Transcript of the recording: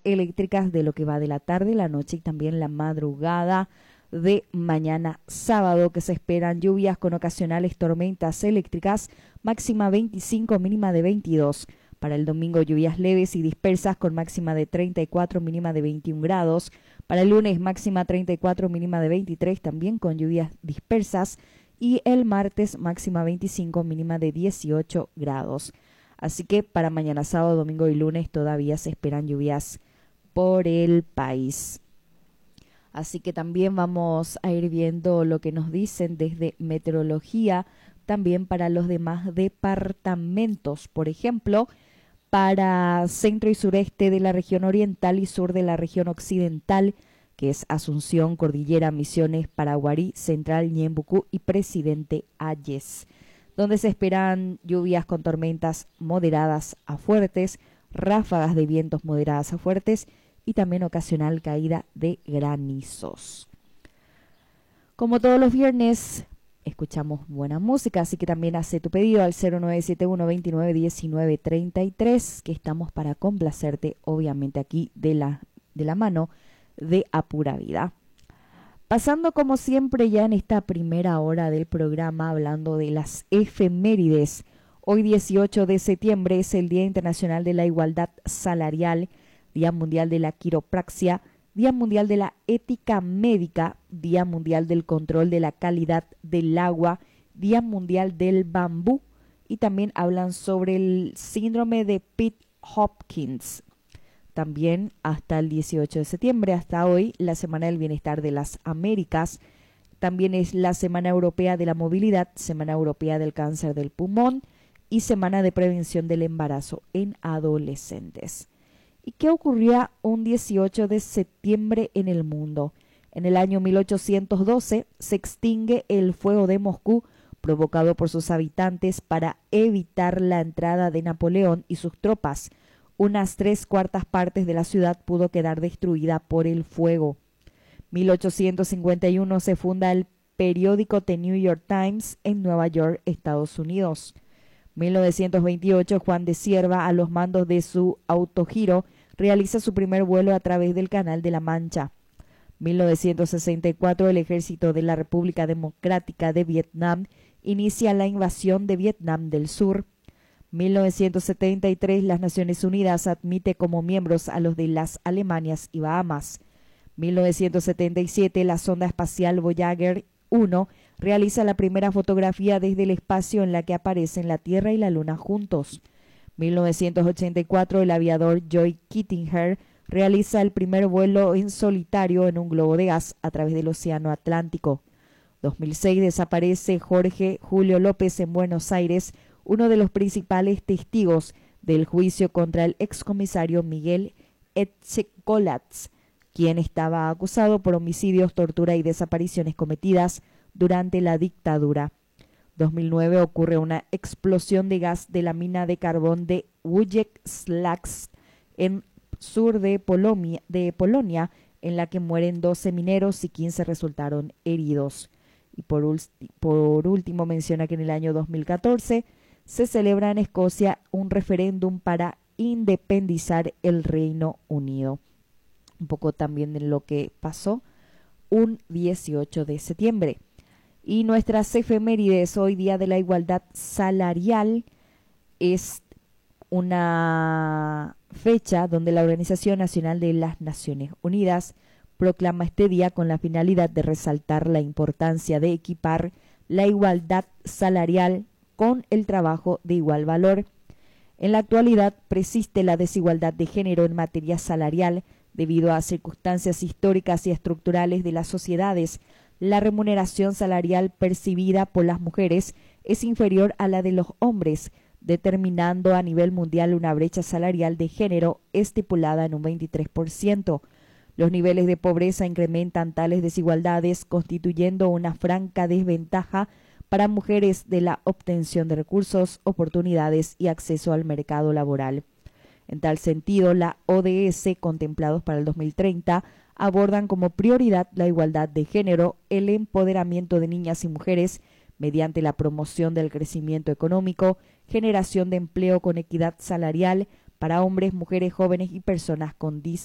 eléctricas de lo que va de la tarde, la noche y también la madrugada de mañana sábado, que se esperan lluvias con ocasionales tormentas eléctricas, máxima 25, mínima de 22. Para el domingo, lluvias leves y dispersas con máxima de 34, mínima de 21 grados. Para el lunes, máxima 34, mínima de 23, también con lluvias dispersas. Y el martes, máxima 25, mínima de 18 grados. Así que para mañana sábado, domingo y lunes todavía se esperan lluvias por el país. Así que también vamos a ir viendo lo que nos dicen desde meteorología, también para los demás departamentos. Por ejemplo, para centro y sureste de la región oriental y sur de la región occidental, que es Asunción, Cordillera, Misiones, Paraguarí, Central, Ñembucú y Presidente Ayes, donde se esperan lluvias con tormentas moderadas a fuertes, ráfagas de vientos moderadas a fuertes y también ocasional caída de granizos. Como todos los viernes, escuchamos buena música, así que también hace tu pedido al 0971 29 19 33, que estamos para complacerte, obviamente aquí de la mano de Apura Vida. Pasando como siempre ya en esta primera hora del programa hablando de las efemérides. Hoy 18 de septiembre es el Día Internacional de la Igualdad Salarial, Día Mundial de la Quiropraxia, Día Mundial de la Ética Médica, Día Mundial del Control de la Calidad del Agua, Día Mundial del Bambú, y también hablan sobre el síndrome de Pitt-Hopkins. También hasta el 18 de septiembre, hasta hoy, la Semana del Bienestar de las Américas. También es la Semana Europea de la Movilidad, Semana Europea del Cáncer del Pulmón y Semana de Prevención del Embarazo en Adolescentes. ¿Y qué ocurría un 18 de septiembre en el mundo? En el año 1812 se extingue el fuego de Moscú provocado por sus habitantes para evitar la entrada de Napoleón y sus tropas. Unas 3/4 partes de la ciudad pudo quedar destruida por el fuego. 1851 se funda el periódico The New York Times en Nueva York, Estados Unidos. 1928 Juan de Cierva, a los mandos de su autogiro, realiza su primer vuelo a través del Canal de la Mancha. 1964 el ejército de la República Democrática de Vietnam inicia la invasión de Vietnam del Sur. 1973 las Naciones Unidas admite como miembros a los de las Alemanias y Bahamas. 1977 la sonda espacial Voyager 1 realiza la primera fotografía desde el espacio en la que aparecen la Tierra y la Luna juntos. 1984 el aviador Joy Kittinger realiza el primer vuelo en solitario en un globo de gas a través del Océano Atlántico. 2006 desaparece Jorge Julio López en Buenos Aires, uno de los principales testigos del juicio contra el excomisario Miguel Etchecolatz, quien estaba acusado por homicidios, tortura y desapariciones cometidas durante la dictadura. 2009 ocurre una explosión de gas de la mina de carbón de Wujek-Slax en sur de Polonia, en la que mueren 12 mineros y 15 resultaron heridos. Y por último menciona que en el año 2014 se celebra en Escocia un referéndum para independizar el Reino Unido. Un poco también de lo que pasó un 18 de septiembre. Y nuestras efemérides, hoy Día de la Igualdad Salarial, es una fecha donde la Organización Nacional de las Naciones Unidas proclama este día con la finalidad de resaltar la importancia de equipar la igualdad salarial con el trabajo de igual valor. En la actualidad persiste la desigualdad de género en materia salarial debido a circunstancias históricas y estructurales de las sociedades. La remuneración salarial percibida por las mujeres es inferior a la de los hombres, determinando a nivel mundial una brecha salarial de género estipulada en un 23%. Los niveles de pobreza incrementan tales desigualdades, constituyendo una franca desventaja para mujeres de la obtención de recursos, oportunidades y acceso al mercado laboral. En tal sentido, la ODS, contemplados para el 2030, abordan como prioridad la igualdad de género, el empoderamiento de niñas y mujeres mediante la promoción del crecimiento económico, generación de empleo con equidad salarial para hombres, mujeres, jóvenes y personas con discapacidad.